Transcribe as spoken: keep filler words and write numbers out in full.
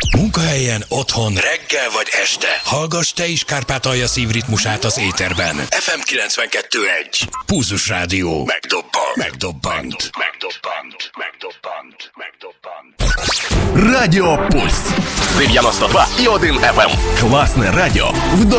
Munkahelyen, otthon, reggel vagy este. Hallgass te is Kárpátalja szívritmusát az éterben. ef em kilencvenkettő egy. Pulzus Rádió. Megdobbant. Megdobbant. Megdobbant. Megdobbant. Megdobbant. Радио Пульс. девяносто два и один эф эм. Классное радио в